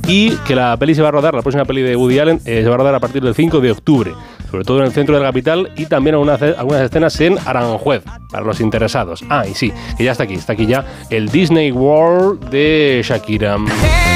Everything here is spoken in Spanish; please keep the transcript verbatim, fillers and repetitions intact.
y que la peli se va a rodar, la próxima peli de Woody Allen, eh, se va a rodar a partir del cinco de octubre, sobre todo en el centro de la capital y también algunas, algunas escenas en Aranjuez, para los interesados. Ah, y sí, que ya está aquí, está aquí ya el Disney World de Shakira.